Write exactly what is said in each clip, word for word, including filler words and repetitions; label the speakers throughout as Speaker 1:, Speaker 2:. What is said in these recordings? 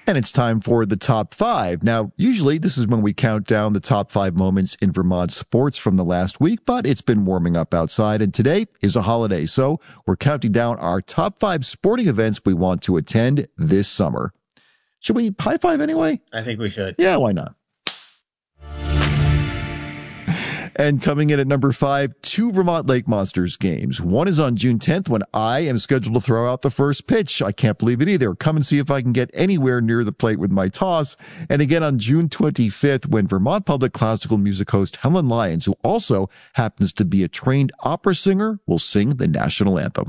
Speaker 1: And it's time for the top five. Now, usually this is when we count down the top five moments in Vermont sports from the last week, but it's been warming up outside, and today is a holiday. So we're counting down our top five sporting events we want to attend this summer. Should we high five anyway?
Speaker 2: I think we should.
Speaker 1: Yeah, why not? And coming in at number five, two Vermont Lake Monsters games. One is on June tenth when I am scheduled to throw out the first pitch. I can't believe it either. Come and see if I can get anywhere near the plate with my toss. And again on June twenty-fifth when Vermont Public classical music host Helen Lyons, who also happens to be a trained opera singer, will sing the national anthem.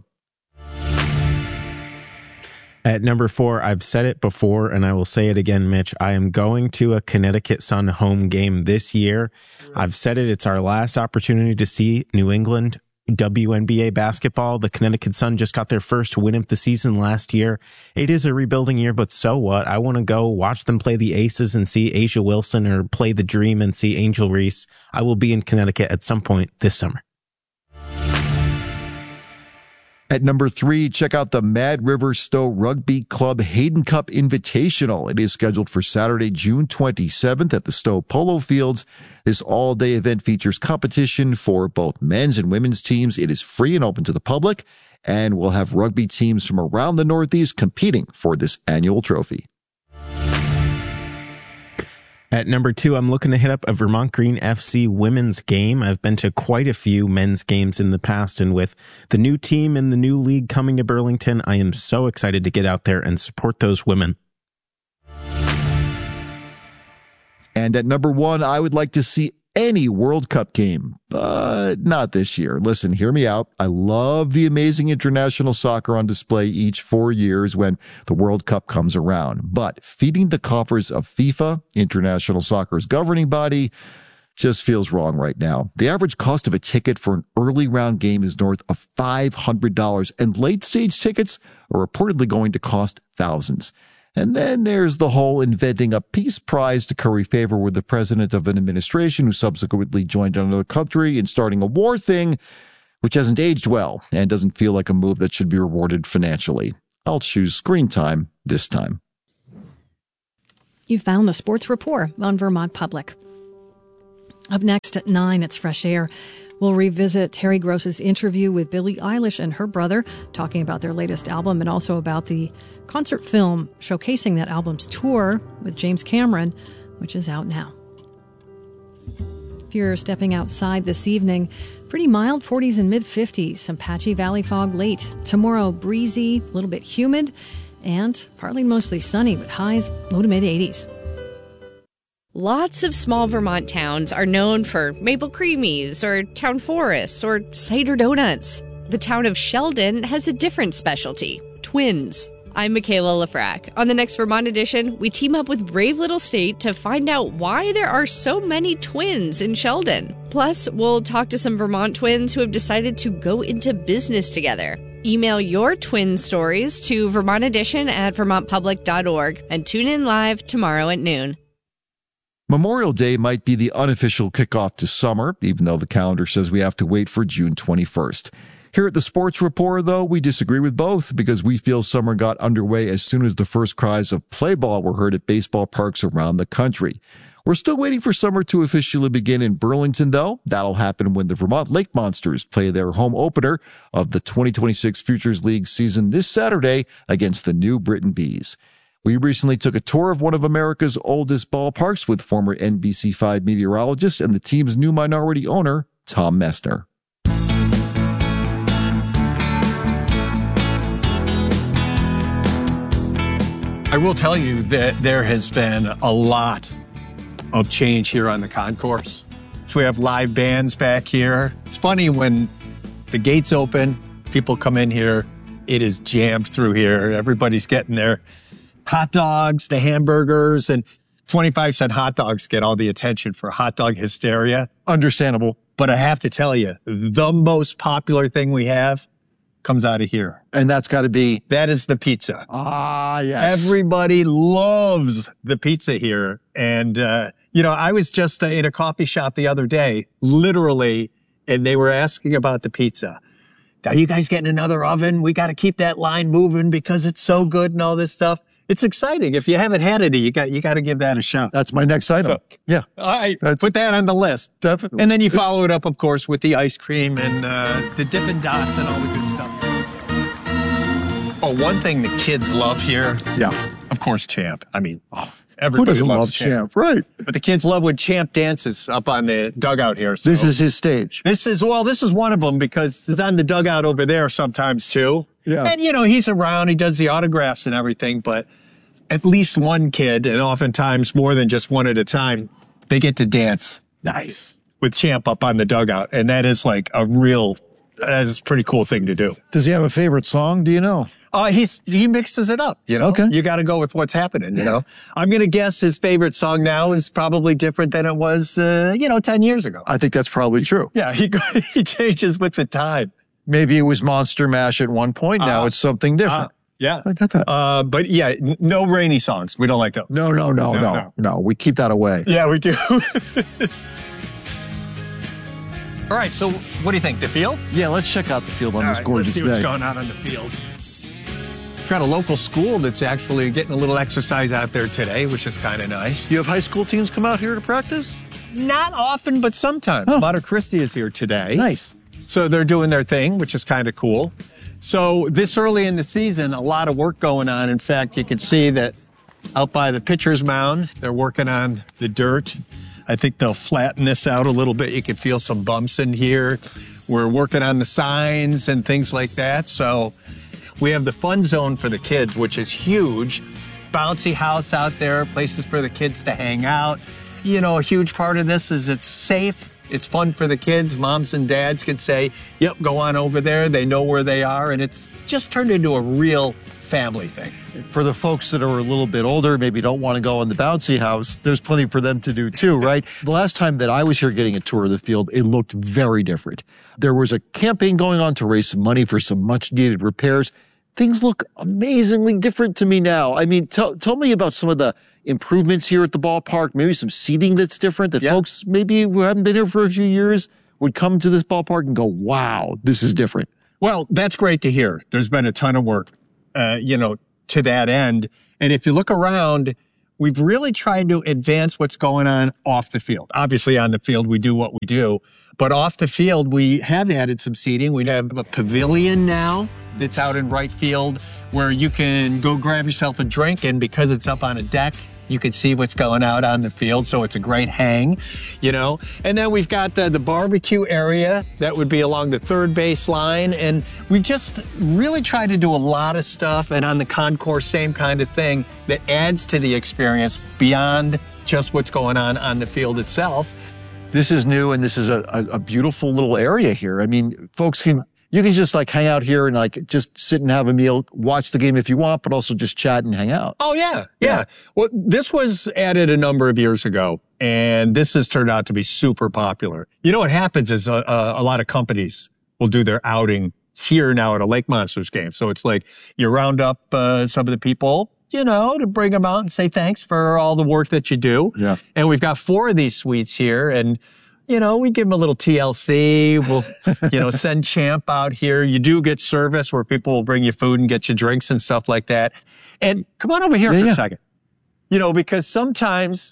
Speaker 3: At number four, I've said it before, and I will say it again, Mitch. I am going to a Connecticut Sun home game this year. I've said it. It's our last opportunity to see New England W N B A basketball. The Connecticut Sun just got their first win of the season last year. It is a rebuilding year, but so what? I want to go watch them play the Aces and see Asia Wilson, or play the Dream and see Angel Reese. I will be in Connecticut at some point this summer.
Speaker 1: At number three, check out the Mad River Stowe Rugby Club Hayden Cup Invitational. It is scheduled for Saturday, June twenty-seventh at the Stowe Polo Fields. This all-day event features competition for both men's and women's teams. It is free and open to the public, and we'll have rugby teams from around the Northeast competing for this annual trophy.
Speaker 3: At number two, I'm looking to hit up a Vermont Green F C women's game. I've been to quite a few men's games in the past, and with the new team and the new league coming to Burlington, I am so excited to get out there and support those women.
Speaker 1: And at number one, I would like to see any World Cup game, but not this year. Listen, hear me out. I love the amazing international soccer on display each four years when the World Cup comes around. But feeding the coffers of FIFA, international soccer's governing body, just feels wrong right now. The average cost of a ticket for an early round game is north of five hundred dollars, and late stage tickets are reportedly going to cost thousands. And then there's the whole inventing a peace prize to curry favor with the president of an administration who subsequently joined another country in starting a war thing, which hasn't aged well and doesn't feel like a move that should be rewarded financially. I'll choose screen time this time.
Speaker 4: You found the Sports Rapport on Vermont Public. Up next at nine, it's Fresh Air. We'll revisit Terry Gross's interview with Billie Eilish and her brother, talking about their latest album and also about the concert film showcasing that album's tour with James Cameron, which is out now. If you're stepping outside this evening, pretty mild, forties and mid-fifties, some patchy valley fog late. Tomorrow, breezy, a little bit humid, and partly mostly sunny with highs low to mid-eighties.
Speaker 5: Lots of small Vermont towns are known for maple creamies or town forests or cider donuts. The town of Sheldon has a different specialty, twins. I'm Michaela Lafrac. On the next Vermont edition, we team up with Brave Little State to find out why there are so many twins in Sheldon. Plus, we'll talk to some Vermont twins who have decided to go into business together. Email your twin stories to Vermont Edition at vermont public dot org and tune in live tomorrow at noon.
Speaker 1: Memorial Day might be the unofficial kickoff to summer, even though the calendar says we have to wait for June twenty-first. Here at the Sports Rapport, though, we disagree with both because we feel summer got underway as soon as the first cries of play ball were heard at baseball parks around the country. We're still waiting for summer to officially begin in Burlington, though. That'll happen when the Vermont Lake Monsters play their home opener of the twenty twenty-six Futures League season this Saturday against the New Britain Bees. We recently took a tour of one of America's oldest ballparks with former N B C five meteorologist and the team's new minority owner, Tom Messner.
Speaker 6: I will tell you that there has been a lot of change here on the concourse. So we have live bands back here. It's funny when the gates open, people come in here, it is jammed through here. Everybody's getting their hot dogs, the hamburgers, and twenty-five cent hot dogs get all the attention for hot dog hysteria. Understandable. But I have to tell you, the most popular thing we have comes out of here.
Speaker 1: And that's got to be?
Speaker 6: That is the pizza.
Speaker 1: Ah, yes.
Speaker 6: Everybody loves the pizza here. And, uh, you know, I was just uh, in a coffee shop the other day, literally, and they were asking about the pizza. Are you guys getting another oven? We got to keep that line moving because it's so good and all this stuff. it's exciting. If you haven't had it, you got you got to give that a shot.
Speaker 1: That's my next item.
Speaker 6: So,
Speaker 1: yeah.
Speaker 6: All right,
Speaker 1: That's-
Speaker 6: put that on the list.
Speaker 1: Definitely.
Speaker 6: And then you follow it up, of course, with the ice cream and uh, the Dippin' Dots and all the good stuff. Oh, one thing the kids love here,
Speaker 1: Yeah.
Speaker 6: of course, Champ. I mean, oh,
Speaker 1: Who
Speaker 6: everybody
Speaker 1: doesn't
Speaker 6: loves
Speaker 1: love
Speaker 6: Champ.
Speaker 1: Champ? Right.
Speaker 6: But the kids love when Champ dances up on the dugout here. So.
Speaker 1: This is his stage.
Speaker 6: This is, well, this is one of them because he's on the dugout over there sometimes too.
Speaker 1: Yeah.
Speaker 6: And, you know, he's around, he does the autographs and everything, but at least one kid, and oftentimes more than just one at a time, they get to dance. Nice. With Champ up on the dugout. And that is like a real, that is a pretty cool thing to do.
Speaker 1: Does he have a favorite song? Do you know?
Speaker 6: Uh, he's, he mixes it up, you know?
Speaker 1: Okay.
Speaker 6: You got to go with what's happening, you know? I'm going to guess his favorite song now is probably different than it was, uh, you know, ten years ago.
Speaker 1: I think that's probably true.
Speaker 6: Yeah, he, he changes with the time.
Speaker 1: Maybe it was Monster Mash at one point. Now
Speaker 6: Uh,
Speaker 1: it's something different.
Speaker 6: Uh, yeah.
Speaker 1: I got that.
Speaker 6: Uh, but yeah, n- no rainy songs. We don't like those.
Speaker 1: No, no, no,
Speaker 6: No,
Speaker 1: no,
Speaker 6: no.
Speaker 1: no. We keep that away.
Speaker 6: Yeah, we do. All right, so what do you think? The field?
Speaker 1: Yeah, let's check out the field on
Speaker 6: All
Speaker 1: this
Speaker 6: right,
Speaker 1: gorgeous
Speaker 6: let's see what's
Speaker 1: day.
Speaker 6: going on on the field. We've got a local school that's actually getting a little exercise out there today, which is kind of nice.
Speaker 1: You have high school teams come out here to practice?
Speaker 6: Not often, but sometimes.
Speaker 1: Oh.
Speaker 6: Mater Christi is here today.
Speaker 1: Nice.
Speaker 6: So they're doing their thing, which is kind of cool. So this early in the season, a lot of work going on. In fact, you can see that out by the pitcher's mound, they're working on the dirt. I think they'll flatten this out a little bit. You can feel some bumps in here. We're working on the signs and things like that. So we have the fun zone for the kids, which is huge. Bouncy house out there, places for the kids to hang out. You know, a huge part of this is it's safe. It's fun for the kids. Moms and dads can say, yep, go on over there. They know where they are. And it's just turned into a real family thing.
Speaker 1: For the folks that are a little bit older, maybe don't want to go in the bouncy house, there's plenty for them to do too, right? The last time that I was here getting a tour of the field, it looked very different. There was a campaign going on to raise some money for some much needed repairs. Things look amazingly different to me now. I mean, tell, tell me about some of the improvements here at the ballpark, maybe some seating that's different that
Speaker 6: Yeah.
Speaker 1: folks maybe who haven't been here for a few years would come to this ballpark and go, wow, this is different.
Speaker 6: Well, that's great to hear. There's been a ton of work, uh, you know, to that end. And if you look around, we've really tried to advance what's going on off the field. Obviously, on the field, we do what we do. But off the field, we have added some seating. We have a pavilion now that's out in right field where you can go grab yourself a drink. And because it's up on a deck, you can see what's going out on the field. So it's a great hang, you know. And then we've got the, the barbecue area that would be along the third base line. And we just really try to do a lot of stuff. And on the concourse, same kind of thing that adds to the experience beyond just what's going on on the field itself.
Speaker 1: This is new, and this is a, a, a beautiful little area here. I mean, folks can, you can just like hang out here and like just sit and have a meal, watch the game if you want, but also just chat and hang out.
Speaker 6: Oh, yeah. Yeah. Well, this was added a number of years ago, and this has turned out to be super popular. You know what happens is a, a, a lot of companies will do their outing here now at a Lake Monsters game. So it's like you round up uh, some of the people, you know, to bring them out and say thanks for all the work that you do.
Speaker 1: Yeah.
Speaker 6: And we've got four of these suites here, and you know, we give them a little T L C. We'll, you know, send Champ out here. You do get service where people will bring you food and get you drinks and stuff like that. And come on over here
Speaker 1: Yeah,
Speaker 6: for
Speaker 1: yeah.
Speaker 6: a second. You know, because sometimes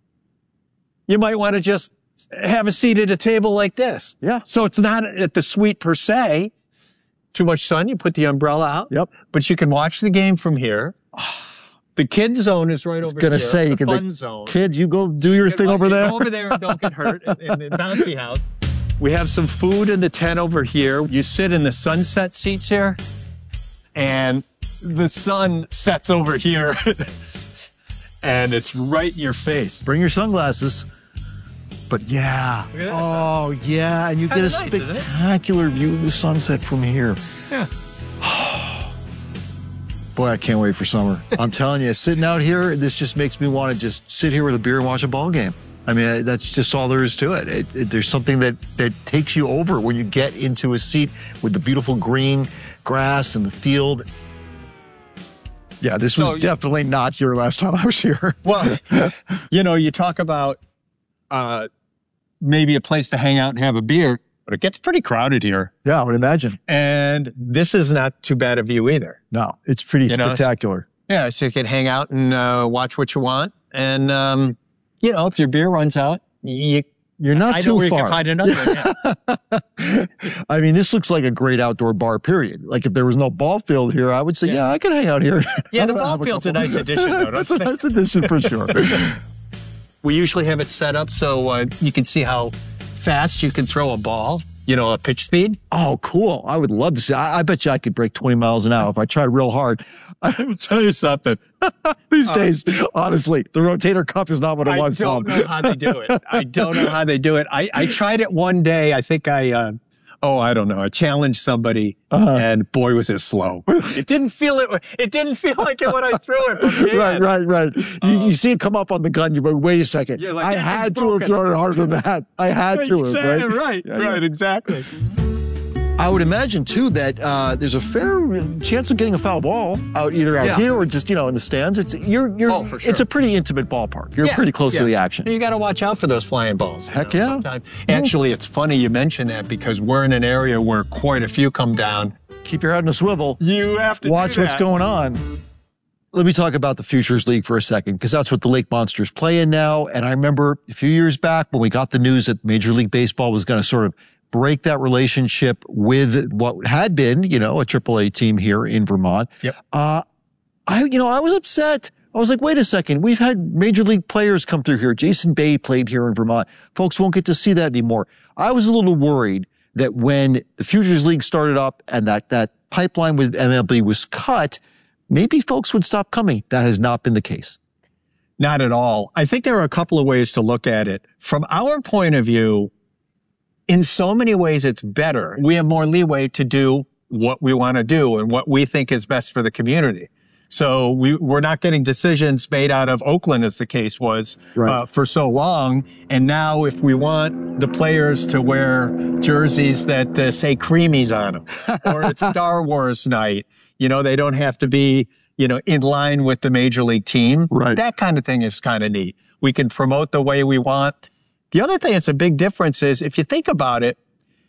Speaker 6: you might want to just have a seat at a table like this.
Speaker 1: Yeah.
Speaker 6: So it's not at the suite per se. Too much sun, you put the umbrella out.
Speaker 1: Yep.
Speaker 6: But you can watch the game from here. The kids zone is right
Speaker 1: I was
Speaker 6: over
Speaker 1: gonna
Speaker 6: here.
Speaker 1: say,
Speaker 6: the
Speaker 1: you can,
Speaker 6: fun
Speaker 1: like,
Speaker 6: zone.
Speaker 1: kid, you go do your thing over
Speaker 6: You
Speaker 1: there.
Speaker 6: Go over there and don't get hurt in, in the bouncy house. We have some food in the tent over here. You sit in the sunset seats here, and the sun sets over here, and it's right in your face.
Speaker 1: Bring your sunglasses. But yeah.
Speaker 6: Look at that
Speaker 1: Oh, yeah. And you get a
Speaker 6: Kinda nice, isn't it?
Speaker 1: spectacular view of the sunset from here.
Speaker 6: Yeah.
Speaker 1: Boy, I can't wait for summer. I'm telling you, sitting out here, this just makes me want to just sit here with a beer and watch a ball game. I mean, that's just all there is to it. It, it. There's something that, that takes you over when you get into a seat with the beautiful green grass and the field. Yeah, this was
Speaker 6: So-
Speaker 1: definitely not your last time I was here.
Speaker 6: Well, you know, you talk about uh, maybe a place to hang out and have a beer, but it gets pretty crowded here.
Speaker 1: Yeah, I would imagine.
Speaker 6: And this is not too bad a view either.
Speaker 1: No, it's pretty
Speaker 6: You know,
Speaker 1: spectacular.
Speaker 6: Yeah, so you can hang out and uh, watch what you want. And, um, you know, if your beer runs out, you,
Speaker 2: you're not
Speaker 6: I
Speaker 2: too
Speaker 6: know where
Speaker 2: far.
Speaker 6: You can find another. Yeah.
Speaker 2: I mean, this looks like a great outdoor bar, period. Like if there was no ball field here, I would say, yeah, yeah I could hang out here.
Speaker 6: Yeah, the ball field's a nice addition, though.
Speaker 2: That's a nice addition for sure.
Speaker 6: We usually have it set up so uh, you can see how fast you can throw a ball. You know, a pitch speed.
Speaker 2: Oh, cool. I would love to see. I, I bet you I could break twenty miles an hour if I tried real hard. I will tell you something. These uh, days, honestly, the rotator cuff is not what it
Speaker 6: I
Speaker 2: was.
Speaker 6: I don't
Speaker 2: Tom.
Speaker 6: know how they do it. I don't know how they do it. I, I tried it one day. I think I, uh, oh, I don't know. I challenged somebody, uh-huh. and boy, was it slow. It didn't feel it. It didn't feel like it when I threw it. But man,
Speaker 2: right, right, right. You, um, you see it come up on the gun. You go, wait a second.
Speaker 6: Like,
Speaker 2: I had to have thrown it harder than that. I had to have.
Speaker 6: Exactly,
Speaker 2: right,
Speaker 6: right,
Speaker 2: yeah,
Speaker 6: right,
Speaker 2: yeah.
Speaker 6: exactly.
Speaker 2: I would imagine, too, that uh, there's a fair chance of getting a foul ball out either out yeah. here or just, you know, in the stands. It's you're, you're,
Speaker 6: oh, for sure.
Speaker 2: It's a pretty intimate ballpark. You're
Speaker 6: yeah,
Speaker 2: pretty close
Speaker 6: yeah.
Speaker 2: to the action.
Speaker 6: You got to watch out for those flying balls.
Speaker 2: Heck
Speaker 6: you know,
Speaker 2: yeah.
Speaker 6: Sometimes. Actually, it's funny you mention that because we're in an area where quite a few come down.
Speaker 2: Keep your head in a swivel.
Speaker 6: You have to
Speaker 2: watch
Speaker 6: do
Speaker 2: what's
Speaker 6: that.
Speaker 2: going on. Let me talk about the Futures League for a second, because that's what the Lake Monsters play in now. And I remember a few years back when we got the news that Major League Baseball was going to sort of break that relationship with what had been, you know, a triple A team here in Vermont.
Speaker 6: Yep.
Speaker 2: Uh, I, you know, I was upset. I was like, wait a second. We've had Major League players come through here. Jason Bay played here in Vermont. Folks won't get to see that anymore. I was a little worried that when the Futures League started up and that, that pipeline with M L B was cut, maybe folks would stop coming. That has not been the case.
Speaker 6: Not at all. I think there are a couple of ways to look at it. From our point of view, in so many ways, it's better. We have more leeway to do what we want to do and what we think is best for the community. So we, we're not getting decisions made out of Oakland, as the case was
Speaker 2: right.
Speaker 6: uh, for so long. And now if we want the players to wear jerseys that uh, say Creamies on them, or it's Star Wars night, you know, they don't have to be, you know, in line with the Major League team.
Speaker 2: Right.
Speaker 6: That kind of thing is kind of neat. We can promote the way we want. The other thing that's a big difference is if you think about it,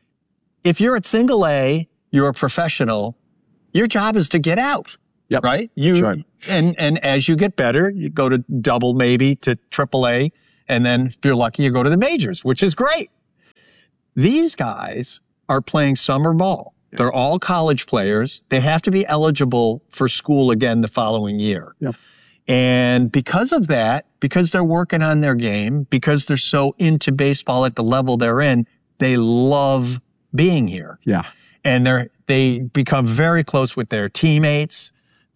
Speaker 6: if you're at single A, you're a professional, your job is to get out.
Speaker 2: Yep.
Speaker 6: Right? You,
Speaker 2: right.
Speaker 6: and, and as you get better, you go to double maybe to triple A. And then if you're lucky, you go to the majors, which is great. These guys are playing summer ball. Yep. They're all college players. They have to be eligible for school again the following year.
Speaker 2: Yep.
Speaker 6: And because of that, because they're working on their game, because they're so into baseball at the level they're in, they love being here.
Speaker 2: Yeah.
Speaker 6: And they're, they become very close with their teammates.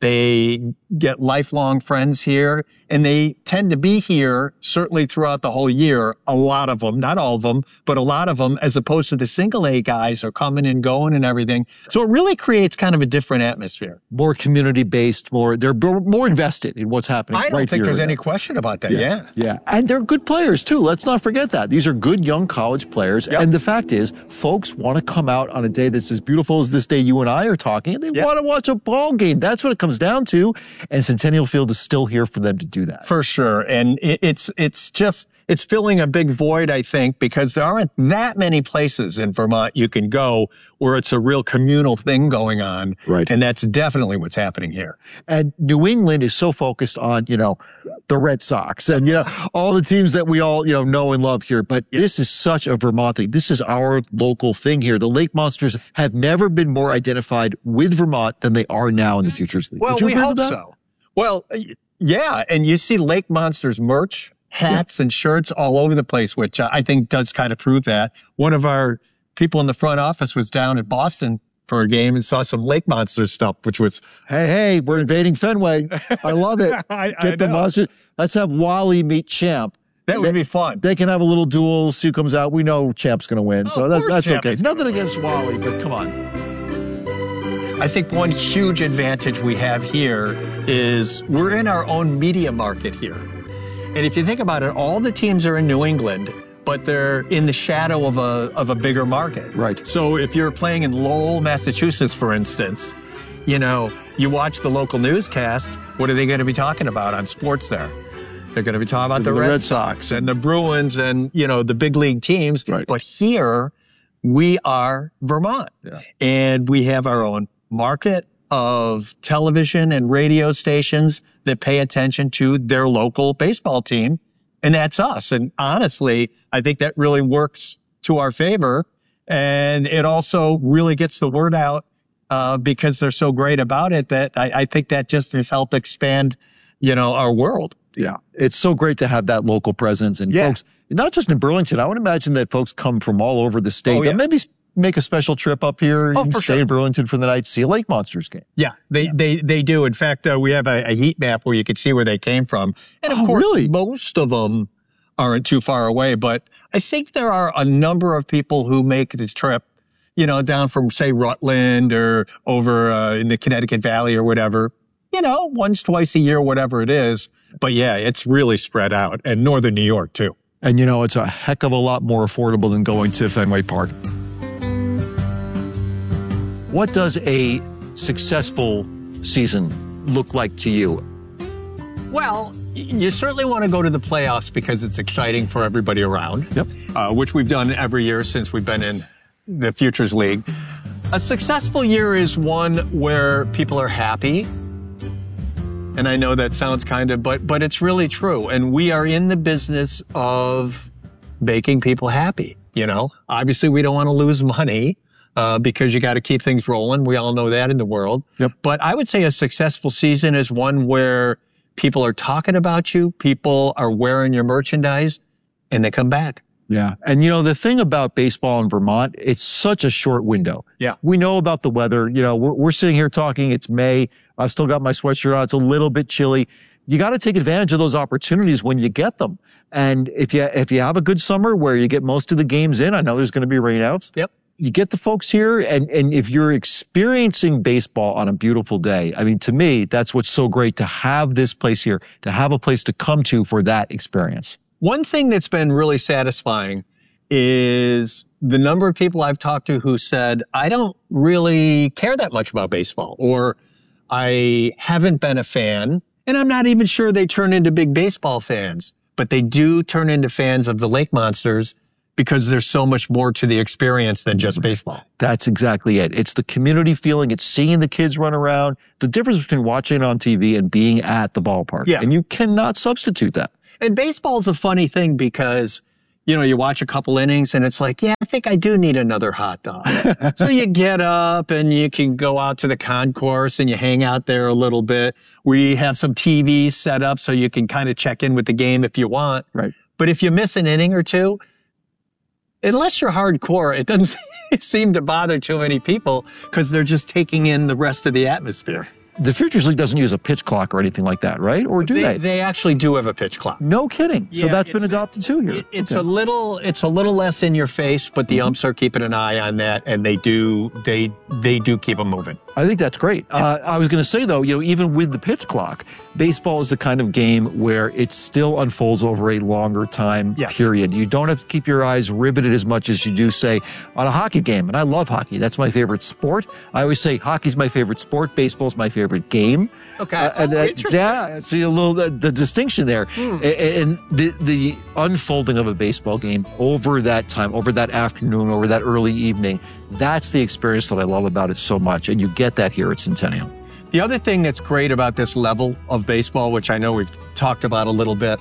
Speaker 6: They get lifelong friends here, and they tend to be here certainly throughout the whole year. A lot of them, not all of them, but a lot of them, as opposed to the single A guys are coming and going and everything. So it really creates kind of a different atmosphere.
Speaker 2: More community based, more, they're more invested in what's happening.
Speaker 6: I don't
Speaker 2: right
Speaker 6: think
Speaker 2: here.
Speaker 6: there's any question about that. Yeah.
Speaker 2: yeah. Yeah. And they're good players too. Let's not forget that. These are good young college players. Yep. And the fact is, folks want to come out on a day that's as beautiful as this day you and I are talking, and they yep. want to watch a ball game. That's what it comes down to. And Centennial Field is still here for them to do that.
Speaker 6: For sure. And it, it's, it's just, it's filling a big void, I think, because there aren't that many places in Vermont you can go where it's a real communal thing going on.
Speaker 2: Right.
Speaker 6: And that's definitely what's happening here.
Speaker 2: And New England is so focused on, you know, the Red Sox and, you know, all the teams that we all, you know, know and love here. But yeah. this is such a Vermont thing. This is our local thing here. The Lake Monsters have never been more identified with Vermont than they are now in the Futures League.
Speaker 6: Well, we hope so. Well, yeah. And you see Lake Monsters merch, hats yeah. and shirts all over the place, which I think does kind of prove that. One of our people in the front office was down in Boston for a game and saw some Lake Monsters stuff, which was,
Speaker 2: hey, hey, we're invading Fenway. I love it.
Speaker 6: I,
Speaker 2: Get
Speaker 6: I
Speaker 2: the Monsters. Let's have Wally meet Champ.
Speaker 6: That would
Speaker 2: they,
Speaker 6: be fun.
Speaker 2: They can have a little duel, see who comes out. We know Champ's going to win,
Speaker 6: oh,
Speaker 2: so that's, that's
Speaker 6: Champ
Speaker 2: okay. Nothing against Wally, but come on.
Speaker 6: I think one huge advantage we have here is we're in our own media market here. And if you think about it, all the teams are in New England, but they're in the shadow of a of a bigger market.
Speaker 2: Right.
Speaker 6: So if you're playing in Lowell, Massachusetts, for instance, you know, you watch the local newscast, what are they going to be talking about on sports there? They're going to be talking about the,
Speaker 2: the
Speaker 6: Red,
Speaker 2: Red
Speaker 6: Sox and the Bruins and, you know, the big league teams.
Speaker 2: Right.
Speaker 6: But here, we are Vermont.
Speaker 2: Yeah.
Speaker 6: And we have our own market, of television and radio stations that pay attention to their local baseball team. And that's us. And honestly, I think that really works to our favor. And it also really gets the word out uh, because they're so great about it that I, I think that just has helped expand, you know, our world.
Speaker 2: Yeah. It's so great to have that local presence. And
Speaker 6: Yeah.
Speaker 2: folks, not just in Burlington, I would imagine that folks come from all over the state.
Speaker 6: Oh, yeah.
Speaker 2: That maybe make a special trip up here
Speaker 6: Oh,
Speaker 2: and
Speaker 6: for
Speaker 2: stay
Speaker 6: sure.
Speaker 2: in Burlington for the night, see a Lake Monsters game.
Speaker 6: Yeah, they, they, they do. In fact, uh, we have a, a heat map where you can see where they came from. And of
Speaker 2: Oh,
Speaker 6: course,
Speaker 2: really?
Speaker 6: most of them aren't too far away, but I think there are a number of people who make this trip, you know, down from, say, Rutland or over uh, in the Connecticut Valley or whatever, you know, once, twice a year, whatever it is. But yeah, it's really spread out, and Northern New York too.
Speaker 2: And you know, it's a heck of a lot more affordable than going to Fenway Park. What does a successful season look like to you?
Speaker 6: Well, y- you certainly want to go to the playoffs because it's exciting for everybody around.
Speaker 2: Yep.
Speaker 6: Uh, which we've done every year since we've been in the Futures League. A successful year is one where people are happy. And I know that sounds kind of, but, but it's really true. And we are in the business of making people happy. You know, obviously we don't want to lose money, uh, because you got to keep things rolling. We all know that in the world.
Speaker 2: Yep.
Speaker 6: But I would say a successful season is one where people are talking about you, people are wearing your merchandise, and they come back.
Speaker 2: Yeah. And you know, the thing about baseball in Vermont, it's such a short window.
Speaker 6: Yeah.
Speaker 2: We know about the weather. You know, we're, we're sitting here talking, it's May. I've still got my sweatshirt on. It's a little bit chilly. You got to take advantage of those opportunities when you get them. And if you, if you have a good summer where you get most of the games in, I know there's going to be rainouts.
Speaker 6: Yep.
Speaker 2: You get the folks here, and, and if you're experiencing baseball on a beautiful day, I mean, to me, that's what's so great to have this place here, to have a place to come to for that experience.
Speaker 6: One thing that's been really satisfying is the number of people I've talked to who said, I don't really care that much about baseball, or I haven't been a fan, and I'm not even sure they turn into big baseball fans, but they do turn into fans of the Lake Monsters because there's so much more to the experience than just baseball.
Speaker 2: That's exactly it. It's the community feeling. It's seeing the kids run around. The difference between watching it on T V and being at the ballpark.
Speaker 6: Yeah.
Speaker 2: And you cannot substitute that.
Speaker 6: And baseball's a funny thing because, you know, you watch a couple innings and it's like, yeah, I think I do need another hot dog. So you get up and you can go out to the concourse and you hang out there a little bit. We have some T Vs set up so you can kind of check in with the game if you want.
Speaker 2: Right.
Speaker 6: But if you miss an inning or two, unless you're hardcore, it doesn't seem to bother too many people because they're just taking in the rest of the atmosphere.
Speaker 2: The Futures League doesn't use a pitch clock or anything like that, right? Or do
Speaker 6: They,
Speaker 2: they?
Speaker 6: they actually do have a pitch clock.
Speaker 2: No kidding. So
Speaker 6: Yeah,
Speaker 2: that's been
Speaker 6: it's-
Speaker 2: adopted too here.
Speaker 6: It- It's
Speaker 2: Okay.
Speaker 6: a little, it's a little less in your face, but the umps are keeping an eye on that, and they do, they, they do keep them moving.
Speaker 2: I think that's great. Uh, I was going to say, though, you know, even with the pitch clock, baseball is the kind of game where it still unfolds over a longer time
Speaker 6: Yes.
Speaker 2: period. You don't have to keep your eyes riveted as much as you do, say, on a hockey game. And I love hockey. That's my favorite sport. I always say hockey's my favorite sport. Baseball's my favorite game.
Speaker 6: Okay.
Speaker 2: Uh, and
Speaker 6: Oh,
Speaker 2: uh,
Speaker 6: interesting.
Speaker 2: yeah, see a little the, the distinction there,
Speaker 6: Hmm.
Speaker 2: A- and the the unfolding of a baseball game over that time, over that afternoon, over that early evening. That's the experience that I love about it so much, and you get that here at Centennial.
Speaker 6: The other thing that's great about this level of baseball, which I know we've talked about a little bit,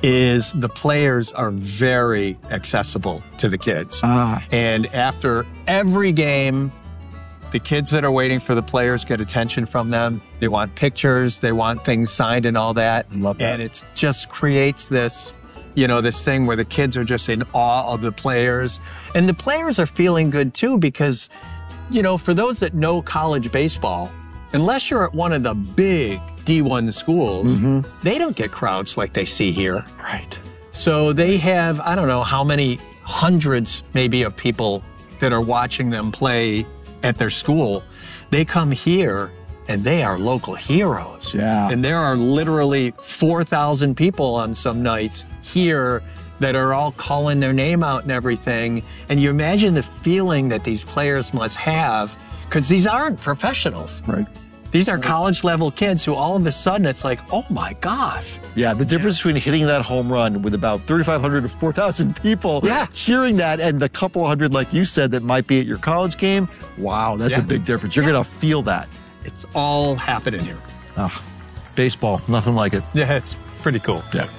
Speaker 6: is the players are very accessible to the kids.
Speaker 2: Ah,
Speaker 6: And after every game, the kids that are waiting for the players get attention from them. They want pictures, they want things signed and all that.
Speaker 2: Love that.
Speaker 6: And it just creates this, you know, this thing where the kids are just in awe of the players. And the players are feeling good too because, you know, for those that know college baseball, unless you're at one of the big D one schools,
Speaker 2: Mm-hmm.
Speaker 6: they don't get crowds like they see here.
Speaker 2: right.
Speaker 6: So they have, I don't know how many hundreds maybe of people that are watching them play at their school. They come here and they are local heroes.
Speaker 2: Yeah.
Speaker 6: And there are literally four thousand people on some nights here that are all calling their name out and everything. And you imagine the feeling that these players must have because these aren't professionals.
Speaker 2: Right.
Speaker 6: These are college level kids who all of a sudden it's like, oh my gosh.
Speaker 2: Yeah, the difference between hitting that home run with about thirty-five hundred to four thousand people
Speaker 6: Yeah.
Speaker 2: cheering that and the couple hundred, like you said, that might be at your college game, wow, that's
Speaker 6: Yeah.
Speaker 2: a big difference. You're going to feel that.
Speaker 6: It's all happening here.
Speaker 2: Oh, baseball, nothing like it.
Speaker 6: Yeah, it's pretty cool.
Speaker 2: Yeah.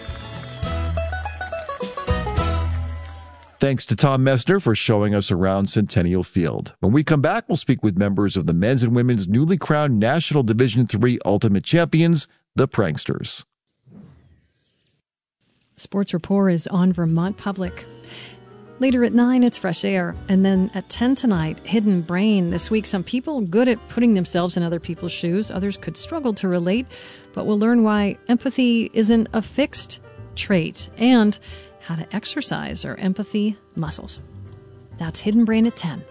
Speaker 1: Thanks to Tom Messner for showing us around Centennial Field. When we come back, we'll speak with members of the men's and women's newly crowned National Division three Ultimate Champions, the Pranksters.
Speaker 4: Sports Rapport is on Vermont Public. Later at nine, it's Fresh Air. And then at ten tonight, Hidden Brain. This week, some people good at putting themselves in other people's shoes. Others could struggle to relate. But we'll learn why empathy isn't a fixed trait and how to exercise our empathy muscles. That's Hidden Brain at ten.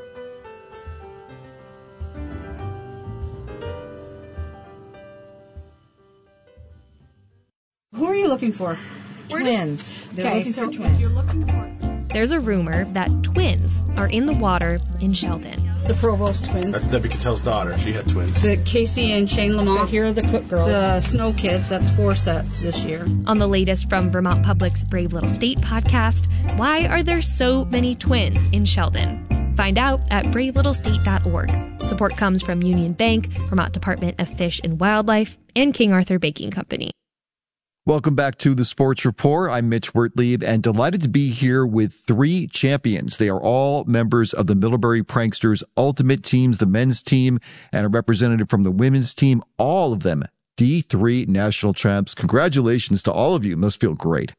Speaker 7: Who are you looking for?
Speaker 8: We're
Speaker 7: Twins. They're
Speaker 8: Okay,
Speaker 7: looking
Speaker 8: so
Speaker 7: for twins.
Speaker 8: you're looking for. There's a rumor that twins are in the water in Sheldon.
Speaker 7: The Provost twins.
Speaker 9: That's Debbie Catel's daughter. She had twins.
Speaker 7: The Casey and Shane Lamont.
Speaker 8: So
Speaker 7: here are the Cook girls. The Snow Kids. That's four sets this year.
Speaker 8: On the latest from Vermont Public's Brave Little State podcast, why are there so many twins in Sheldon? Find out at brave little state dot org. Support comes from Union Bank, Vermont Department of Fish and Wildlife, and King Arthur Baking Company.
Speaker 1: Welcome back to the Sports Report. I'm Mitch Wertlieb and delighted to be here with three champions. They are all members of the Middlebury Pranksters Ultimate Teams, the men's team, and a representative from the women's team. All of them D three national champs. Congratulations to all of you. It must feel great.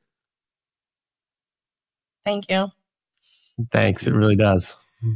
Speaker 10: Thank you.
Speaker 11: Thanks. It really does.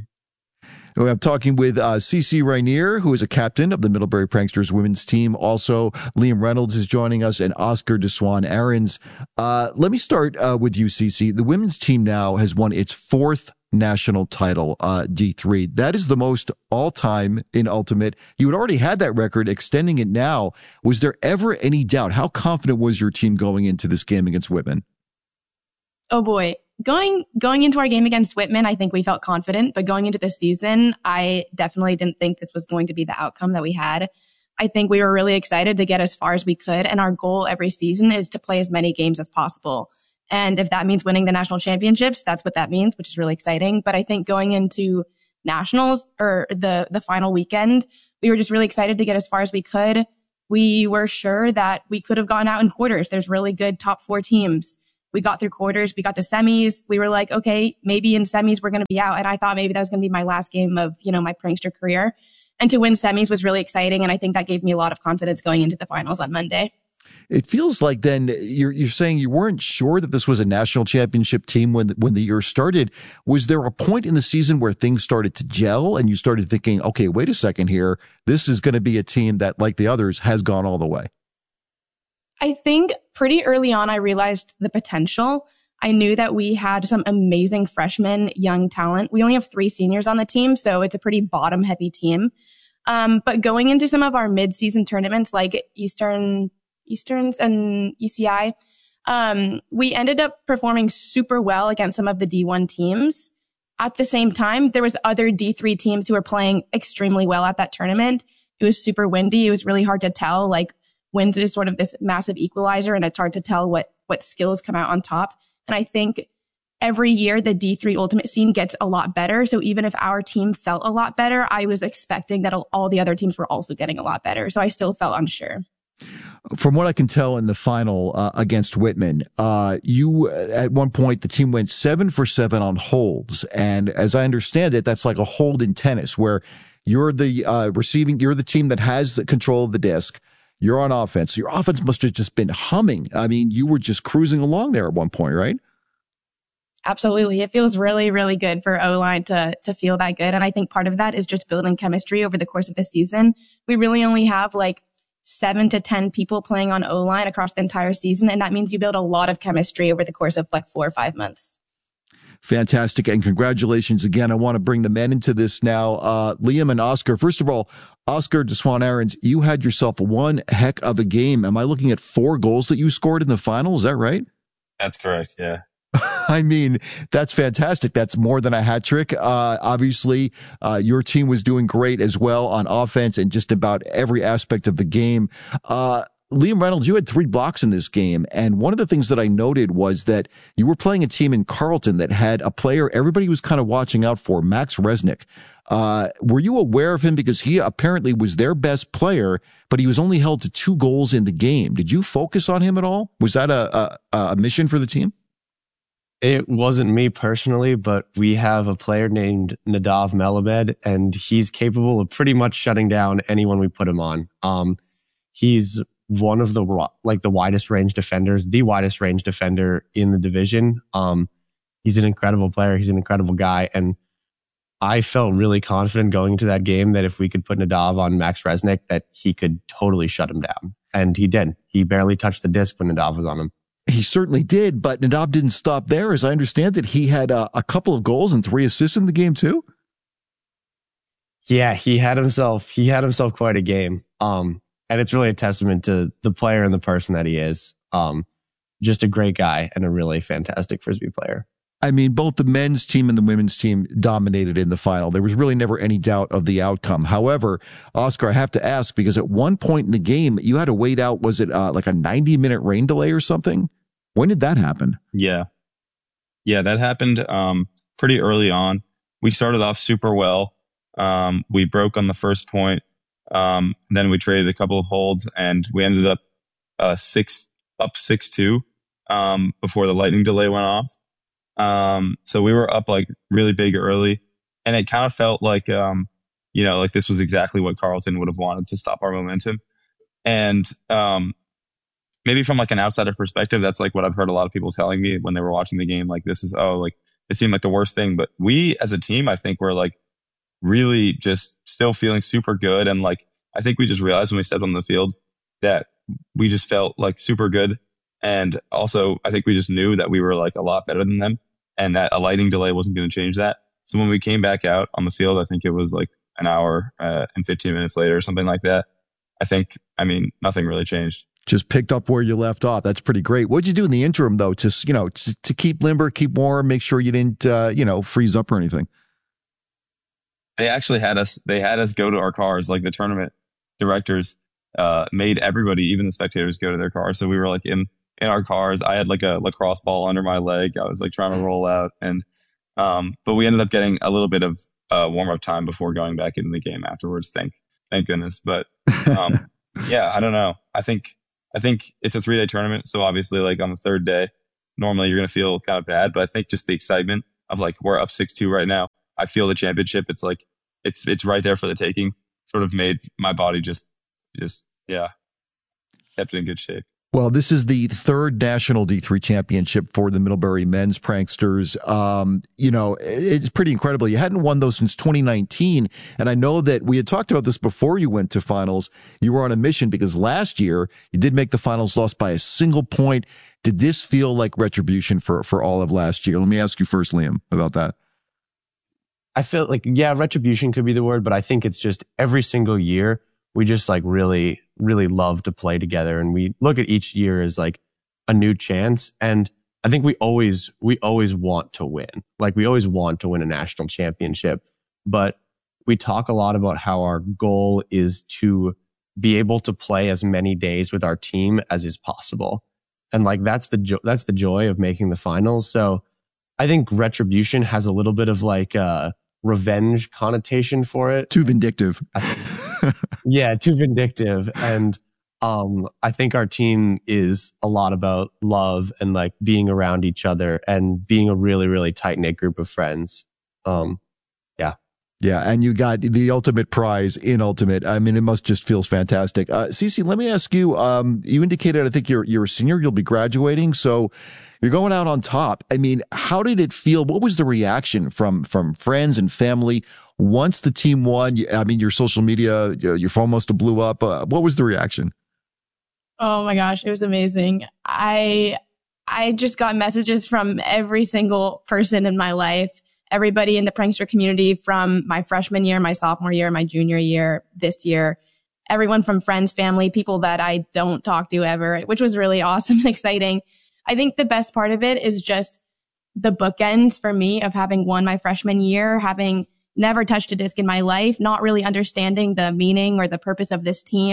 Speaker 1: I'm talking with uh, Cece Rainier, who is a captain of the Middlebury Pranksters women's team. Also, Liam Reynolds is joining us, and Oscar DeSwan Aarons. Uh, let me start uh, with you, Cece. The women's team now has won its fourth national title, uh, D three. That is the most all-time in Ultimate. You had already had that record, extending it now. Was there ever any doubt? How confident was your team going into this game against Whitman?
Speaker 10: Oh boy. Going going into our game against Whitman, I think we felt confident, but going into the season, I definitely didn't think this was going to be the outcome that we had. I think we were really excited to get as far as we could, and our goal every season is to play as many games as possible. And if that means winning the national championships, that's what that means, which is really exciting. But I think going into nationals or the the final weekend, we were just really excited to get as far as we could. We were sure that we could have gone out in quarters. There's really good top four teams. We got through quarters. We got to semis. We were like, okay, maybe in semis we're going to be out. And I thought maybe that was going to be my last game of, you know, my prankster career. And to win semis was really exciting. And I think that gave me a lot of confidence going into the finals on Monday.
Speaker 1: It feels like then you're you're saying you weren't sure that this was a national championship team when when the year started. Was there a point in the season where things started to gel and you started thinking, okay, wait a second here, this is going to be a team that, like the others, has gone all the way?
Speaker 10: I think pretty early on, I realized the potential. I knew that we had some amazing freshmen, young talent. We only have three seniors on the team, so it's a pretty bottom heavy team. Um, but going into some of our mid-season tournaments like Eastern, Easterns and E C I, um, we ended up performing super well against some of the D one teams. At the same time, there was other D three teams who were playing extremely well at that tournament. It was super windy. It was really hard to tell, like, wind is sort of this massive equalizer, and it's hard to tell what what skills come out on top. And I think every year the D three Ultimate scene gets a lot better. So even if our team felt a lot better, I was expecting that all the other teams were also getting a lot better. So I still felt unsure.
Speaker 1: From what I can tell in the final uh, against Whitman, uh, you at one point the team went seven for seven on holds, and as I understand it, that's like a hold in tennis where you're the uh, receiving, you're the team that has the control of the disc. You're on offense. Your offense must have just been humming. I mean, you were just cruising along there at one point, right?
Speaker 10: Absolutely. It feels really, really good for O-line to to feel that good. And I think part of that is just building chemistry over the course of the season. We really only have like seven to ten people playing on O-line across the entire season. And that means you build a lot of chemistry over the course of like four or five months.
Speaker 1: Fantastic. And congratulations again. I want to bring the men into this now. Uh, Liam and Oscar. First of all, Oscar DeSwan Aarons, you had yourself one heck of a game. Am I looking at four goals that you scored in the final? Is that right?
Speaker 11: That's correct. Yeah.
Speaker 1: I mean, that's fantastic. That's more than a hat trick. Uh, obviously, uh, your team was doing great as well on offense and just about every aspect of the game. Uh, Liam Reynolds, you had three blocks in this game. And one of the things that I noted was that you were playing a team in Carleton that had a player everybody was kind of watching out for, Max Resnick. Uh, were you aware of him? Because he apparently was their best player, but he was only held to two goals in the game. Did you focus on him at all? Was that a, a, a mission for the team?
Speaker 11: It wasn't me personally, but we have a player named Nadav Melamed, and he's capable of pretty much shutting down anyone we put him on. Um, he's one of the like the widest range defenders, the widest range defender in the division. Um, he's an incredible player. He's an incredible guy, and I felt really confident going into that game that if we could put Nadav on Max Resnick, that he could totally shut him down, and he did. He barely touched the disc when Nadav was on him.
Speaker 1: He certainly did, but Nadav didn't stop there. As I understand it, he had uh, a couple of goals and three assists in the game too.
Speaker 11: Yeah, he had himself, he had himself quite a game. Um, and it's really a testament to the player and the person that he is. Um, just a great guy and a really fantastic Frisbee player.
Speaker 1: I mean, both the men's team and the women's team dominated in the final. There was really never any doubt of the outcome. However, Oscar, I have to ask, because at one point in the game, you had to wait out, was it uh, like a ninety minute rain delay or something? When did that happen?
Speaker 12: Yeah. Yeah, that happened um, pretty early on. We started off super well. Um, we broke on the first point. Um, then we traded a couple of holds, and we ended up uh, six up six two um, before the lightning delay went off. Um, so we were up like really big early, and it kind of felt like, um, you know, like this was exactly what Carleton would have wanted to stop our momentum. And, um, maybe from like an outsider perspective, that's like what I've heard a lot of people telling me when they were watching the game. Like this is, oh, like it seemed like the worst thing, but we as a team, I think we're like really just still feeling super good. And like, I think we just realized when we stepped on the field that we just felt like super good. And also, I think we just knew that we were like a lot better than them, and that a lightning delay wasn't going to change that. So when we came back out on the field, I think it was like an hour uh, and fifteen minutes later or something like that. I think, I mean, nothing really changed.
Speaker 1: Just picked up where you left off. That's pretty great. What'd you do in the interim, though, to, you know, to, to keep limber, keep warm, make sure you didn't, uh, you know, freeze up or anything?
Speaker 12: They actually had us, they had us go to our cars. Like the tournament directors uh, made everybody, even the spectators, go to their cars. So we were like in, in our cars. I had like a lacrosse ball under my leg. I was like trying to roll out. And, um, but we ended up getting a little bit of uh, warm up time before going back into the game afterwards. Thank, thank goodness. But, um, yeah, I don't know. I think, I think it's a three day tournament. So obviously like on the third day, normally you're going to feel kind of bad, but I think just the excitement of like, we're up six two right now. I feel the championship. It's like, it's, it's right there for the taking. Sort of made my body just, just, yeah, kept it in good shape.
Speaker 1: Well, this is the third national D three championship for the Middlebury men's pranksters. Um, you know, it's pretty incredible. You hadn't won those since twenty nineteen. And I know that we had talked about this before you went to finals. You were on a mission because last year you did make the finals, lost by a single point. Did this feel like retribution for, for all of last year? Let me ask you first, Liam, about that.
Speaker 11: I feel like, yeah, retribution could be the word, but I think it's just every single year we just like really, really love to play together. And we look at each year as like a new chance. And I think we always, we always want to win. Like we always want to win a national championship, but we talk a lot about how our goal is to be able to play as many days with our team as is possible. And like, that's the, jo- that's the joy of making the finals. So I think retribution has a little bit of like a revenge connotation for it.
Speaker 1: Too vindictive.
Speaker 11: Yeah, too vindictive. And um, I think our team is a lot about love and like being around each other and being a really, really tight knit group of friends. Um, yeah.
Speaker 1: Yeah, and you got the ultimate prize in Ultimate. I mean, it must just feels fantastic. Uh, Cece, let me ask you, um, you indicated, I think you're, you're a senior, you'll be graduating. So you're going out on top. I mean, how did it feel? What was the reaction from, from friends and family once the team won? I mean, your social media, your phone must have blew up. Uh, what was the reaction?
Speaker 10: Oh my gosh, it was amazing. I, I just got messages from every single person in my life. Everybody in the prankster community from my freshman year, my sophomore year, my junior year, this year, everyone from friends, family, people that I don't talk to ever, which was really awesome and exciting. I think the best part of it is just the bookends for me of having won my freshman year, having never touched a disc in my life, not really understanding the meaning or the purpose of this team,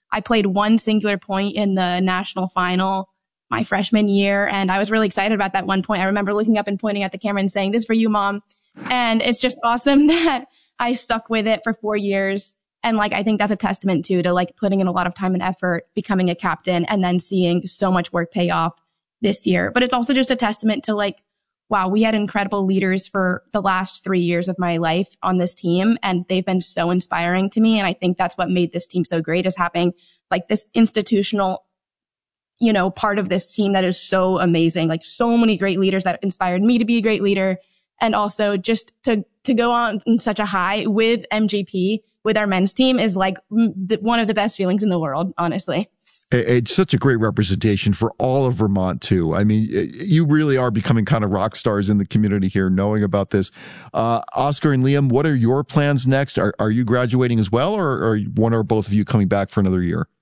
Speaker 10: I played one singular point in the national final my freshman year, and I was really excited about that one point. I remember looking up and pointing at the camera and saying, "This is for you, Mom." And it's just awesome that I stuck with it for four years. And like, I think that's a testament too, to like putting in a lot of time and effort, becoming a captain, and then seeing so much work pay off this year. But it's also just a testament to like, wow, we had incredible leaders for the last three years of my life on this team. And they've been so inspiring to me. And I think that's what made this team so great, is having like this institutional, you know, part of this team that is so amazing. Like so many great leaders that inspired me to be a great leader. And also just to, to go on in such a high with M G P, with our men's team, is like one of the best feelings in the world, honestly.
Speaker 1: It's such a great representation for all of Vermont, too. I mean, you really are becoming kind of rock stars in the community here, knowing about this. Uh, Oscar and Liam, what are your plans next? Are, are you graduating as well, or are one or both of you coming back for another year?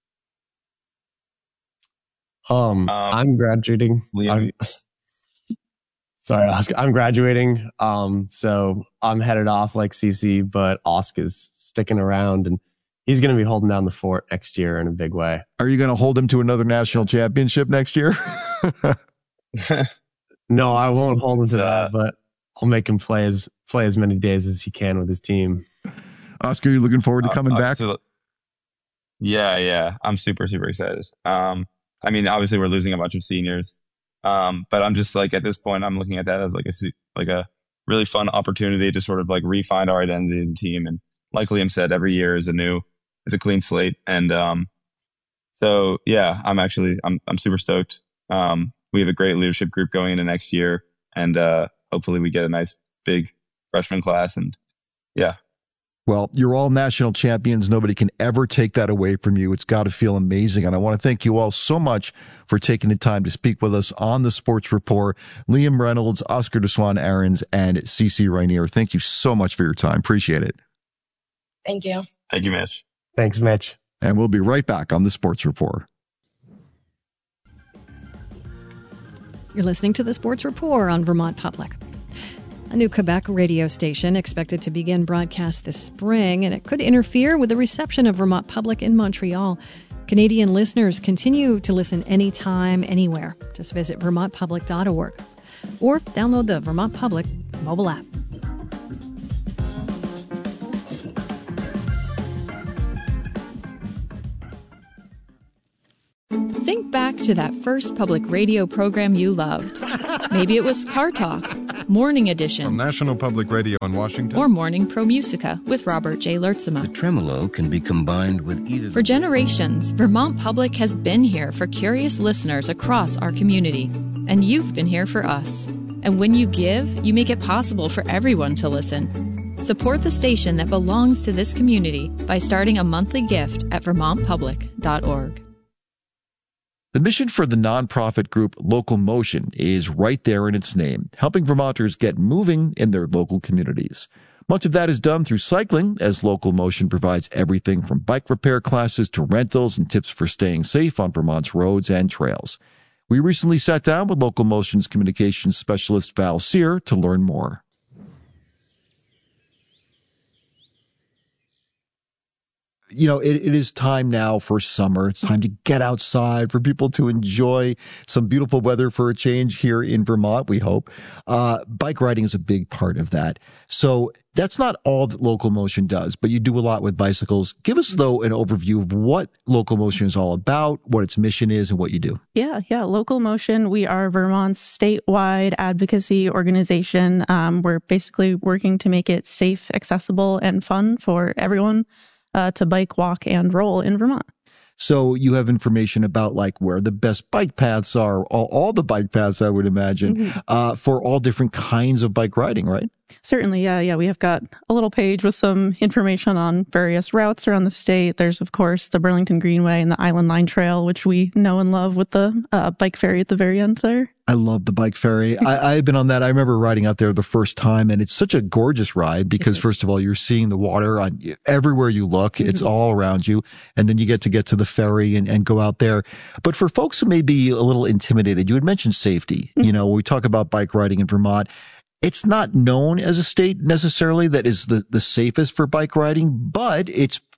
Speaker 11: Um, um I'm graduating. I'm, sorry, Oscar. I'm graduating. Um, so I'm headed off like Cece, but Oscar's sticking around, and he's going to be holding down the fort next year in a big way.
Speaker 1: Are you going to hold him to another national championship next year?
Speaker 11: No, I won't hold him to that, but I'll make him play as play as many days as he can with his team.
Speaker 1: Oscar, you looking forward to coming uh, back?
Speaker 12: To, yeah, yeah. I'm super, super excited. Um, I mean, obviously we're losing a bunch of seniors, um, but I'm just like, at this point, I'm looking at that as like a like a really fun opportunity to sort of like refine our identity as a team. And like Liam said, every year is a new, is a clean slate. And, um, so yeah, I'm actually, I'm, I'm super stoked. Um, we have a great leadership group going into next year, and, uh, hopefully we get a nice big freshman class. And yeah.
Speaker 1: Well, you're all national champions. Nobody can ever take that away from you. It's got to feel amazing. And I want to thank you all so much for taking the time to speak with us on the Sports Report. Liam Reynolds, Oscar DeSwan-Arons, and Cece Rainier, thank you so much for your time. Appreciate it.
Speaker 10: Thank you.
Speaker 12: Thank you, Mitch.
Speaker 11: Thanks, Mitch.
Speaker 1: And we'll be right back on the Sports Report.
Speaker 4: You're listening to the Sports Report on Vermont Public. A new Quebec radio station expected to begin broadcast this spring, and it could interfere with the reception of Vermont Public in Montreal. Canadian listeners continue to listen anytime, anywhere. Just visit vermont public dot org or download the Vermont Public mobile app.
Speaker 13: Think back to that first public radio program you loved. Maybe it was Car Talk, Morning Edition,
Speaker 14: from National Public Radio in Washington,
Speaker 13: or Morning Pro Musica with Robert J. Lertzema.
Speaker 15: The tremolo can be combined with either.
Speaker 13: For generations, Vermont Public has been here for curious listeners across our community, and you've been here for us. And when you give, you make it possible for everyone to listen. Support the station that belongs to this community by starting a monthly gift at vermont public dot org.
Speaker 1: The mission for the nonprofit group Local Motion is right there in its name, helping Vermonters get moving in their local communities. Much of that is done through cycling, as Local Motion provides everything from bike repair classes to rentals and tips for staying safe on Vermont's roads and trails. We recently sat down with Local Motion's communications specialist Val Sear to learn more. You know, it, it is time now for summer. It's time to get outside, for people to enjoy some beautiful weather for a change here in Vermont, we hope. Uh, bike riding is a big part of that. So that's not all that Local Motion does, but you do a lot with bicycles. Give us, though, an overview of what Local Motion is all about, what its mission is, and what you do.
Speaker 16: Yeah, yeah. Local Motion, we are Vermont's statewide advocacy organization. Um, we're basically working to make it safe, accessible, and fun for everyone Uh, to bike, walk, and roll in Vermont.
Speaker 1: So you have information about like where the best bike paths are, all, all the bike paths, I would imagine, mm-hmm. uh, for all different kinds of bike riding, right?
Speaker 16: Certainly, yeah, yeah. We have got a little page with some information on various routes around the state. There's, of course, the Burlington Greenway and the Island Line Trail, which we know and love with the uh, bike ferry at the very end there.
Speaker 1: I love the bike ferry. I, I've been on that. I remember riding out there the first time, and it's such a gorgeous ride because, first of all, you're seeing the water on everywhere you look. It's mm-hmm. all around you. And then you get to get to the ferry and, and go out there. But for folks who may be a little intimidated, you had mentioned safety. Mm-hmm. You know, when we talk about bike riding in Vermont, it's not known as a state necessarily that is the, the safest for bike riding, but it's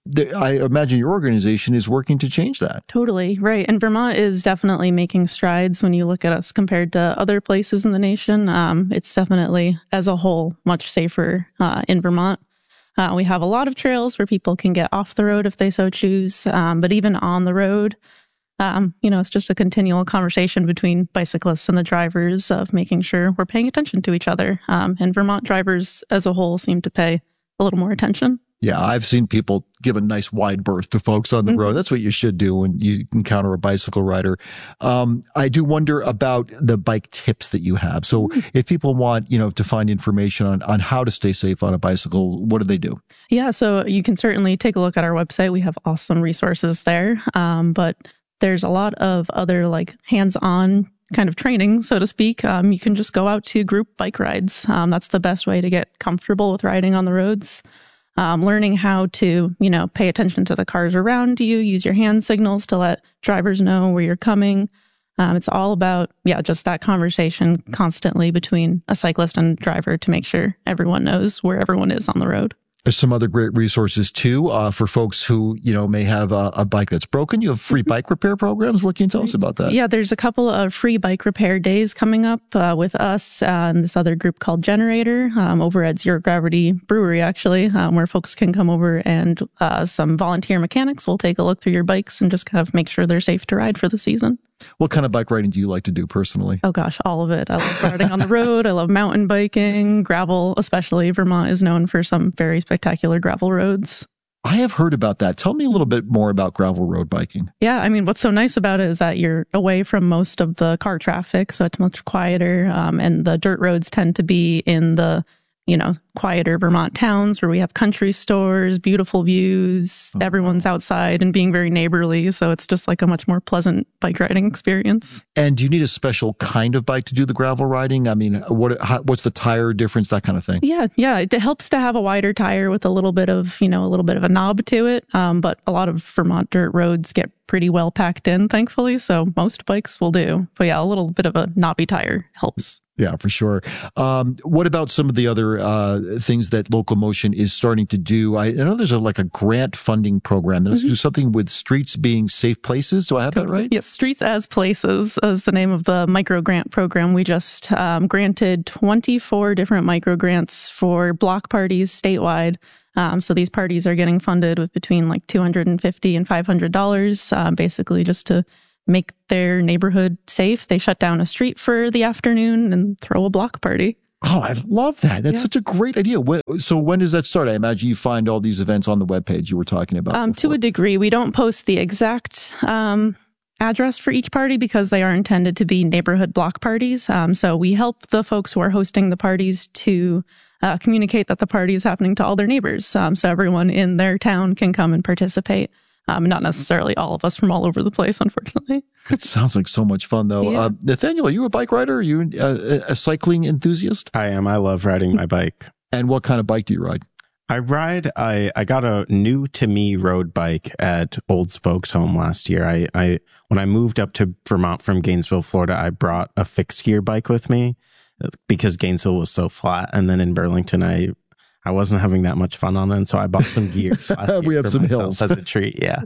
Speaker 2: the, I imagine your organization is working to change that.
Speaker 16: Totally, right. And Vermont is definitely making strides when you look at us compared to other places in the nation. Um, it's definitely, as a whole, much safer uh, in Vermont. Uh, we have a lot of trails where people can get off the road if they so choose. Um, but even on the road, um, you know, it's just a continual conversation between bicyclists and the drivers of making sure we're paying attention to each other. Um, and Vermont drivers as a whole seem to pay a little more attention.
Speaker 2: Yeah, I've seen people give a nice wide berth to folks on the mm-hmm. road. That's what you should do when you encounter a bicycle rider. Um, I do wonder about the bike tips that you have. So mm-hmm. if people want, you know, to find information on, on how to stay safe on a bicycle, what do they do?
Speaker 16: Yeah, so you can certainly take a look at our website. We have awesome resources there. Um, but there's a lot of other like hands-on kind of training, so to speak. Um, you can just go out to group bike rides. Um, that's the best way to get comfortable with riding on the roads. Um, learning how to, you know, pay attention to the cars around you, use your hand signals to let drivers know where you're coming. Um, it's all about, yeah, just that conversation constantly between a cyclist and driver to make sure everyone knows where everyone is on the road.
Speaker 2: There's some other great resources too, uh, for folks who, you know, may have a, a bike that's broken. You have free bike repair programs. What can you tell us about that?
Speaker 16: Yeah, there's a couple of free bike repair days coming up uh, with us uh, and this other group called Generator um, over at Zero Gravity Brewery, actually, um, where folks can come over and uh, some volunteer mechanics will take a look through your bikes and just kind of make sure they're safe to ride for the season.
Speaker 2: What kind of bike riding do you like to do personally?
Speaker 16: Oh gosh, all of it. I love riding on the road. I love mountain biking, gravel, especially. Vermont is known for some very spectacular gravel roads.
Speaker 2: I have heard about that. Tell me a little bit more about gravel road biking.
Speaker 16: Yeah, I mean, what's so nice about it is that you're away from most of the car traffic, so it's much quieter, um, and the dirt roads tend to be in the, you know, quieter Vermont towns where we have country stores, beautiful views, oh, everyone's wow. outside and being very neighborly. So it's just like a much more pleasant bike riding experience.
Speaker 2: And do you need a special kind of bike to do the gravel riding? I mean, what how, what's the tire difference, that kind of thing?
Speaker 16: Yeah, yeah. It helps to have a wider tire with a little bit of, you know, a little bit of a knob to it. Um, but a lot of Vermont dirt roads get pretty well packed in, thankfully. So most bikes will do. But yeah, a little bit of a knobby tire helps.
Speaker 2: Yeah, for sure. Um, what about some of the other uh, things that Local Motion is starting to do? I, I know there's a, like a grant funding program that has mm-hmm. to do something with streets being safe places. Do I have that right?
Speaker 16: Yes, Streets as Places is the name of the micro grant program. We just um, granted twenty-four different micro grants for block parties statewide. Um, so these parties are getting funded with between like two hundred fifty dollars and five hundred dollars, uh, basically just to make their neighborhood safe. They shut down a street for the afternoon and throw a block party.
Speaker 2: Oh, I love that. That's yeah. such a great idea. When, so when does that start? I imagine you find all these events on the webpage you were talking about.
Speaker 16: Um, to a degree. We don't post the exact um, address for each party because they are intended to be neighborhood block parties. Um, so we help the folks who are hosting the parties to uh, communicate that the party is happening to all their neighbors. Um, so everyone in their town can come and participate. Um, not necessarily all of us from all over the place, unfortunately.
Speaker 2: It sounds like so much fun, though. Yeah. Uh, Nathaniel, are you a bike rider? Are you a, a cycling enthusiast?
Speaker 3: I am. I love riding my bike.
Speaker 2: And what kind of bike do you ride?
Speaker 3: I ride, I, I got a new to me road bike at Old Spokes Home last year. I, I, when I moved up to Vermont from Gainesville, Florida, I brought a fixed gear bike with me because Gainesville was so flat. And then in Burlington, I, I wasn't having that much fun on it, and so I bought some gears.
Speaker 2: We have some hills
Speaker 3: as a treat. Yeah.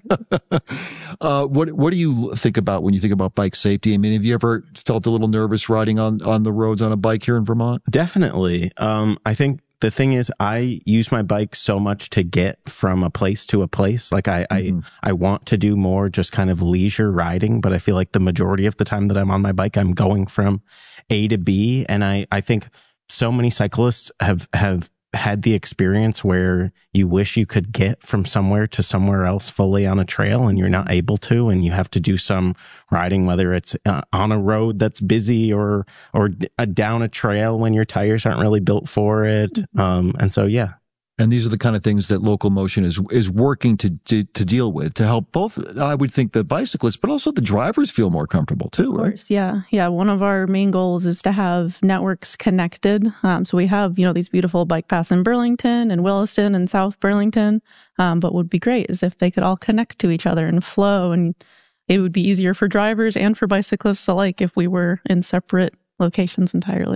Speaker 2: uh, what What do you think about when you think about bike safety? I mean, have you ever felt a little nervous riding on on the roads on a bike here in Vermont?
Speaker 3: Definitely. Um, I think the thing is, I use my bike so much to get from a place to a place. Like I, mm-hmm. I, I want to do more just kind of leisure riding, but I feel like the majority of the time that I'm on my bike, I'm going from A to B, and I, I think so many cyclists have have. had the experience where you wish you could get from somewhere to somewhere else fully on a trail and you're not able to, and you have to do some riding, whether it's uh, on a road that's busy or or uh, down a trail when your tires aren't really built for it. Um, and so, yeah.
Speaker 2: And these are the kind of things that Local Motion is is working to, to to deal with to help both, I would think, the bicyclists, but also the drivers feel more comfortable too, right?
Speaker 16: Of course, yeah. Yeah, one of our main goals is to have networks connected. Um, so we have, you know, these beautiful bike paths in Burlington and Williston and South Burlington. Um, but what would be great is if they could all connect to each other and flow, and it would be easier for drivers and for bicyclists alike if we were in separate locations entirely.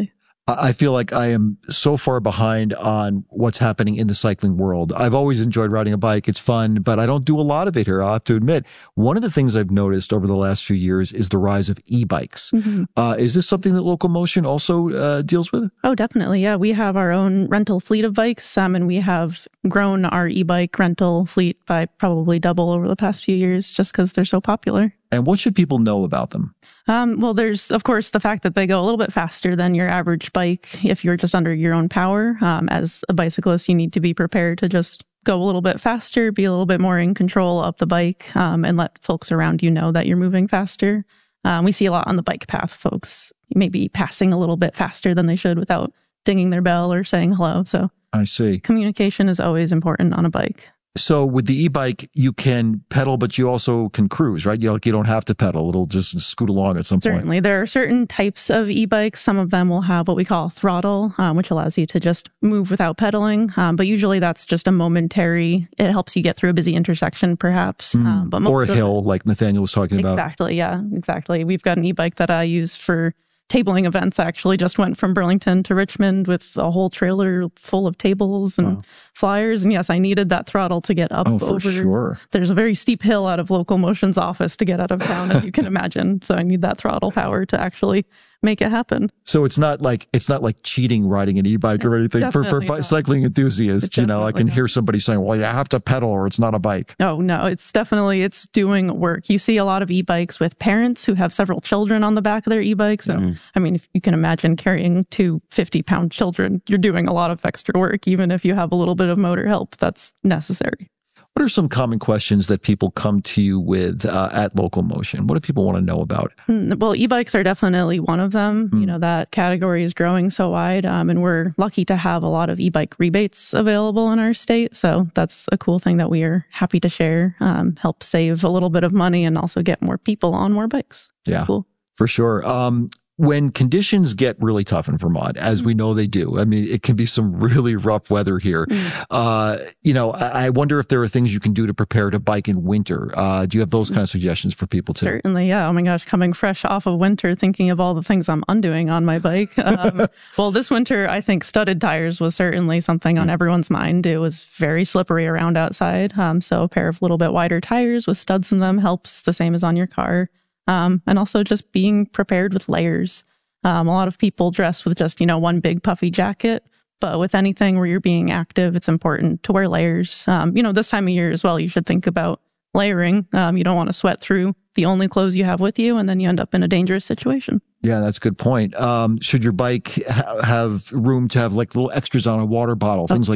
Speaker 2: I feel like I am so far behind on what's happening in the cycling world. I've always enjoyed riding a bike. It's fun, but I don't do a lot of it here. I'll have to admit. One of the things I've noticed over the last few years is the rise of e-bikes. Mm-hmm. Uh, is this something that Local Motion also uh, deals with?
Speaker 16: Oh, definitely. Yeah. We have our own rental fleet of bikes, um, and we have grown our e-bike rental fleet by probably double over the past few years just because they're so popular.
Speaker 2: And what should people know about them?
Speaker 16: Um, well, there's, of course, the fact that they go a little bit faster than your average bike if you're just under your own power. Um, as a bicyclist, you need to be prepared to just go a little bit faster, be a little bit more in control of the bike, um, and let folks around you know that you're moving faster. Um, we see a lot on the bike path, folks maybe passing a little bit faster than they should without dinging their bell or saying hello. So
Speaker 2: I see.
Speaker 16: Communication is always important on a bike.
Speaker 2: So with the e-bike, you can pedal, but you also can cruise, right? You like you don't have to pedal. It'll just scoot along at some
Speaker 16: Certainly.
Speaker 2: point.
Speaker 16: Certainly. There are certain types of e-bikes. Some of them will have what we call throttle, um, which allows you to just move without pedaling. Um, but usually that's just a momentary, it helps you get through a busy intersection, perhaps.
Speaker 2: Mm.
Speaker 16: Um, but most
Speaker 2: or a hill, the, like Nathaniel was talking about.
Speaker 16: Exactly. Yeah, exactly. We've got an e-bike that I use for tabling events. Actually just went from Burlington to Richmond with a whole trailer full of tables and wow. flyers. And yes, I needed that throttle to get up
Speaker 2: oh, for
Speaker 16: over.
Speaker 2: Sure.
Speaker 16: There's a very steep hill out of Local Motion's office to get out of town, as you can imagine. So I need that throttle power to actually make it happen.
Speaker 2: So it's not like it's not like cheating riding an e-bike or anything for, for bi- cycling enthusiasts. It's you know, I can not. hear somebody saying, well, you have to pedal or it's not a bike.
Speaker 16: Oh, no, it's definitely, it's doing work. You see a lot of e-bikes with parents who have several children on the back of their e-bikes. So, mm. I mean, if you can imagine carrying two fifty pound children, you're doing a lot of extra work, even if you have a little bit of motor help that's necessary.
Speaker 2: What are some common questions that people come to you with uh, at Local Motion? What do people want to know about?
Speaker 16: Well, e-bikes are definitely one of them. Mm. You know, that category is growing so wide, um, and we're lucky to have a lot of e-bike rebates available in our state. So that's a cool thing that we are happy to share, um, help save a little bit of money and also get more people on more bikes.
Speaker 2: Yeah,
Speaker 16: cool.
Speaker 2: For sure. Um, When conditions get really tough in Vermont, as we know they do, I mean, it can be some really rough weather here. Mm. Uh, you know, I, I wonder if there are things you can do to prepare to bike in winter. Uh, do you have those kind of suggestions for people too?
Speaker 16: Certainly, yeah. Oh my gosh, coming fresh off of winter, thinking of all the things I'm undoing on my bike. Um, well, this winter, I think studded tires was certainly something on everyone's mind. It was very slippery around outside. Um, so a pair of little bit wider tires with studs in them helps, the same as on your car. Um, and also just being prepared with layers. Um, a lot of people dress with just, you know, one big puffy jacket, but with anything where you're being active, it's important to wear layers. Um, you know, this time of year as well, you should think about layering. Um, you don't want to sweat through the only clothes you have with you, and then you end up in a dangerous situation.
Speaker 2: Yeah, that's a good point. Um, should your bike ha- have room to have like little extras on a water bottle, things like